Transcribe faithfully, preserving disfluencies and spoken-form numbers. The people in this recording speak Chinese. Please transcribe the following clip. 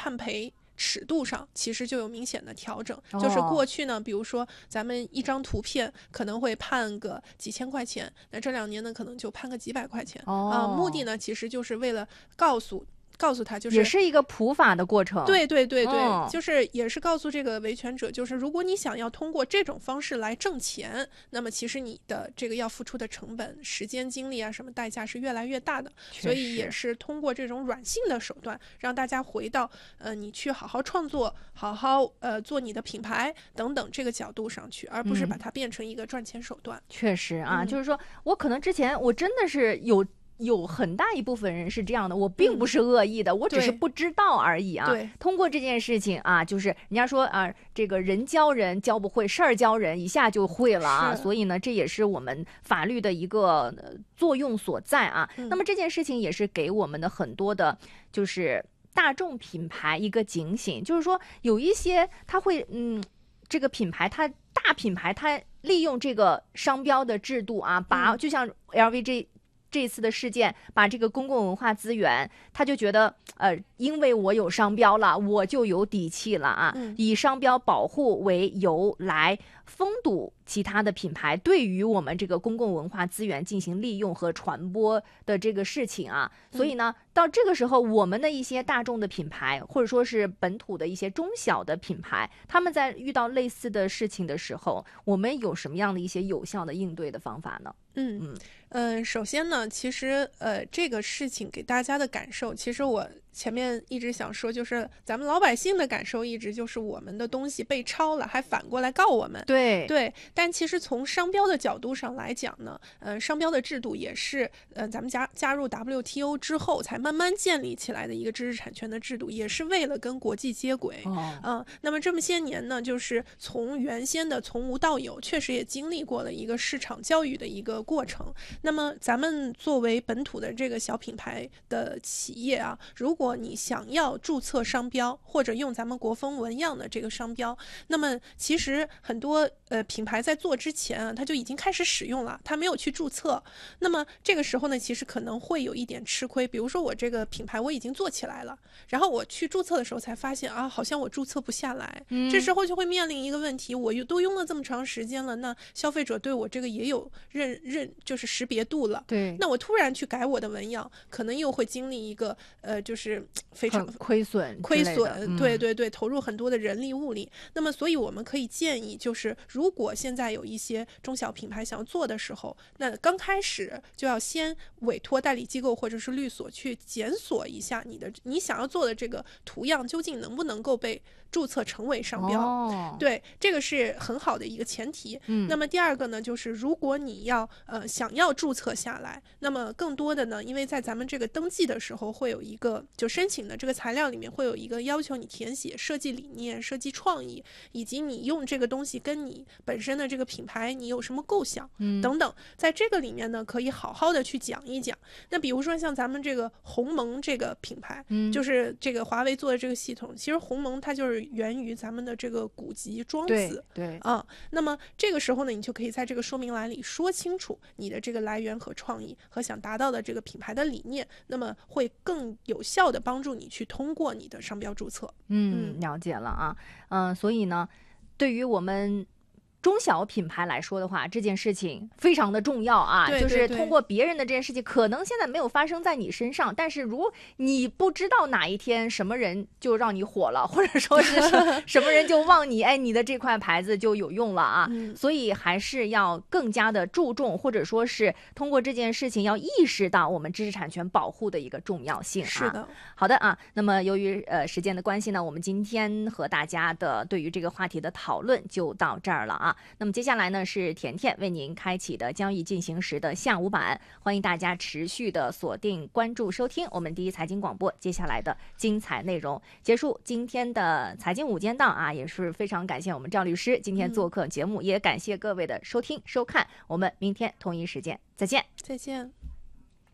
判赔尺度上其实就有明显的调整，就是过去呢，比如说咱们一张图片可能会判个几千块钱，那这两年呢可能就判个几百块钱啊、 哦呃。目的呢其实就是为了告诉。告诉他就是也是一个普法的过程， 对对对对、 哦， 就是也是告诉这个维权者，就是如果你想要通过这种方式来挣钱，那么其实你的这个要付出的成本、时间、精力啊，什么代价是越来越大的，所以也是通过这种软性的手段，让大家回到呃你去好好创作、好好呃做你的品牌等等这个角度上去，而不是把它变成一个赚钱手段。 嗯、确实啊、 嗯， 就是说我可能之前我真的是有。有很大一部分人是这样的，我并不是恶意的、嗯、我只是不知道而已啊。 对， 通过这件事情啊，就是人家说啊，这个人教人教不会，事儿教人一下就会了啊。所以呢，这也是我们法律的一个作用所在啊、嗯。那么这件事情也是给我们的很多的，就是大众品牌一个警醒，就是说有一些他会嗯，这个品牌它大品牌它利用这个商标的制度啊，把、嗯、就像 L V 这。这次的事件，把这个公共文化资源，他就觉得，呃，因为我有商标了，我就有底气了啊！ 嗯、 以商标保护为由来封堵其他的品牌对于我们这个公共文化资源进行利用和传播的这个事情啊，所以呢，到这个时候，我们的一些大众的品牌，或者说是本土的一些中小的品牌，他们在遇到类似的事情的时候，我们有什么样的一些有效的应对的方法呢？ 嗯嗯呃，首先呢，其实呃这个事情给大家的感受，其实我前面一直想说，就是咱们老百姓的感受一直就是我们的东西被抄了，还反过来告我们。 对对，但其实从商标的角度上来讲呢，呃，商标的制度也是呃咱们加加入 W T O 之后才慢慢建立起来的一个知识产权的制度，也是为了跟国际接轨。嗯、 哦呃，那么这么些年呢，就是从原先的从无到有，确实也经历过了一个市场教育的一个过程。那么咱们作为本土的这个小品牌的企业啊，如果你想要注册商标或者用咱们国风纹样的这个商标，那么其实很多呃品牌在做之前啊，它就已经开始使用了，它没有去注册。那么这个时候呢，其实可能会有一点吃亏。比如说我这个品牌我已经做起来了，然后我去注册的时候才发现啊，好像我注册不下来。嗯、这时候就会面临一个问题，我都用了这么长时间了，那消费者对我这个也有认认就是识别度了。 对， 那我突然去改我的纹样，可能又会经历一个呃，就是非常亏损， 亏损、嗯，对对对，投入很多的人力物力。那么，所以我们可以建议，就是如果现在有一些中小品牌想要做的时候，那刚开始就要先委托代理机构或者是律所去检索一下你的你想要做的这个图样究竟能不能够被注册成为商标。 哦、 对，这个是很好的一个前提。嗯、那么第二个呢，就是如果你要呃想要注册下来，那么更多的呢，因为在咱们这个登记的时候会有一个就申请的这个材料里面会有一个要求你填写设计理念、设计创意，以及你用这个东西跟你本身的这个品牌你有什么构想、嗯、等等，在这个里面呢可以好好的去讲一讲。那比如说像咱们这个鸿蒙这个品牌、嗯、就是这个华为做的这个系统，其实鸿蒙它就是源于咱们的这个古籍庄子。 对对啊，那么这个时候呢，你就可以在这个说明栏里说清楚你的这个来源和创意和想达到的这个品牌的理念，那么会更有效的帮助你去通过你的商标注册。 嗯，了解了啊。嗯、呃，所以呢，对于我们中小品牌来说的话，这件事情非常的重要啊。 对对对， 就是通过别人的这件事情，可能现在没有发生在你身上，但是如你不知道哪一天什么人就让你火了，或者说是什么人就忘你，哎，你的这块牌子就有用了啊。嗯、所以还是要更加的注重，或者说是通过这件事情要意识到我们知识产权保护的一个重要性啊。 是的， 好的啊。那么由于呃时间的关系呢，我们今天和大家的对于这个话题的讨论就到这儿了啊。那么接下来呢是甜甜为您开启的交易进行时的下午版，欢迎大家持续的锁定关注收听我们第一财经广播接下来的精彩内容。结束今天的财经午间档啊，也是非常感谢我们赵律师今天做客节目、嗯、也感谢各位的收听收看，我们明天同一时间再见。 再见。